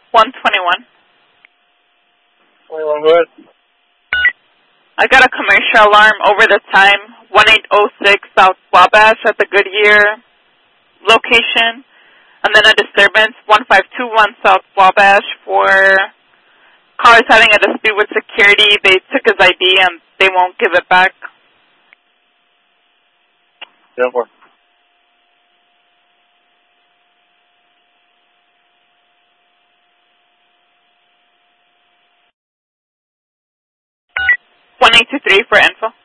121. 21, go ahead. I got a commercial alarm over the time, 1806 South Wabash at the Goodyear location, and then a disturbance, 1521 South Wabash for cars having a dispute with security. They took his ID and they won't give it back. Yeah, more. One 823 for info.